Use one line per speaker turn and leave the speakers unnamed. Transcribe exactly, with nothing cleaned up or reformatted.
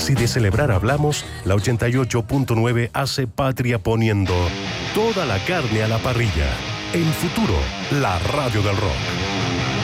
Si de celebrar hablamos, la ochenta y ocho punto nueve hace patria poniendo toda la carne a la parrilla. En Futuro, la radio del rock.